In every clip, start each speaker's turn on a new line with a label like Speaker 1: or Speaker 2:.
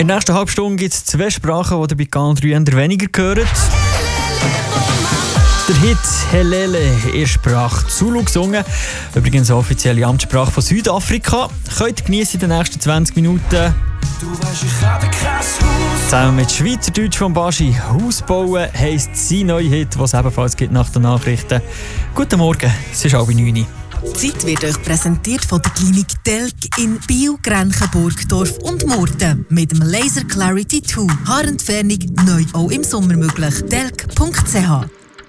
Speaker 1: In der nächsten halben Stunde gibt es 2 Sprachen, die ihr bei Kanal 3 eher weniger hört. Der Hit «Helele» ist Sprache Zulu gesungen. Übrigens eine offizielle Amtssprache von Südafrika. Könnt ihr geniessen in den nächsten 20 Minuten. Zusammen mit Schweizerdeutsch von Baschi «Haus bauen» heisst sein neuer Hit, was es ebenfalls gibt nach den Nachrichten. Guten Morgen, es ist 8:30.
Speaker 2: Die Zeit wird euch präsentiert von der Klinik Telk in Biel, Grenchen, Burgdorf und Murten. Mit dem Laser Clarity 2. Haarentfernung neu auch im Sommer möglich. telk.ch.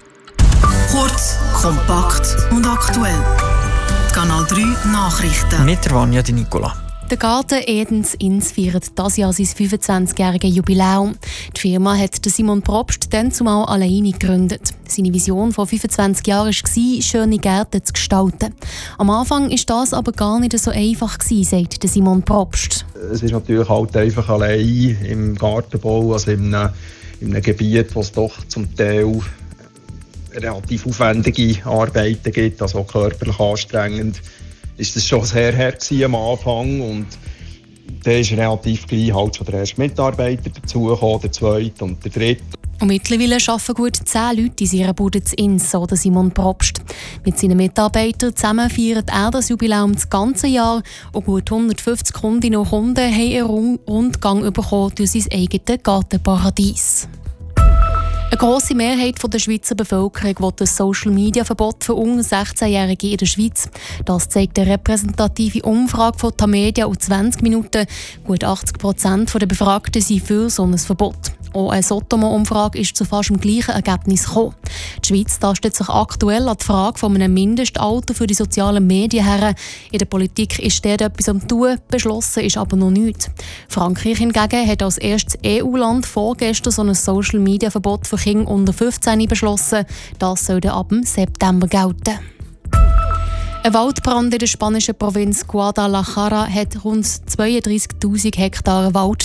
Speaker 2: Kurz, kompakt und aktuell. Kanal 3 Nachrichten.
Speaker 1: Mit der Vanja Di Nicola.
Speaker 3: Der Garten Edens Inns feiert dieses Jahr sein 25-jähriges Jubiläum. Die Firma hat Simon Probst dann zumal alleine gegründet. Seine Vision vor 25 Jahren war, schöne Gärten zu gestalten. Am Anfang war das aber gar nicht so einfach, sagt Simon Probst.
Speaker 4: Es ist natürlich halt einfach allein im Gartenbau, also in einem Gebiet, wo es doch zum Teil relativ aufwendige Arbeiten gibt, also auch körperlich anstrengend. Ist das schon sehr hart am Anfang und dann ist relativ gleich halt schon der erste Mitarbeiter dazugekommen, der zweite und der dritte.
Speaker 3: Und mittlerweile arbeiten gut 10 Leute in seiner Bude zu Inns, so der Simon Probst. Mit seinen Mitarbeitern zusammen feiert er das Jubiläum das ganze Jahr und gut 150 Kundinnen und Kunden haben einen Rundgang bekommen durch sein eigenes Gartenparadies. Eine grosse Mehrheit der Schweizer Bevölkerung will ein Social-Media-Verbot für unter 16-Jährige in der Schweiz. Das zeigt eine repräsentative Umfrage von Tamedia und 20 Minuten. Gut 80% der Befragten sind für so ein Verbot. Auch eine Sotomo-Umfrage ist zu fast dem gleichen Ergebnis gekommen. Die Schweiz tastet sich aktuell an die Frage von einem Mindestalter für die sozialen Medien her. In der Politik ist dort etwas am Tun, beschlossen ist aber noch nichts. Frankreich hingegen hat als erstes EU-Land vorgestern so ein Social-Media-Verbot für Kinder unter 15 beschlossen. Das soll dann ab September gelten. Ein Waldbrand in der spanischen Provinz Guadalajara hat rund 32.000 Hektar Wald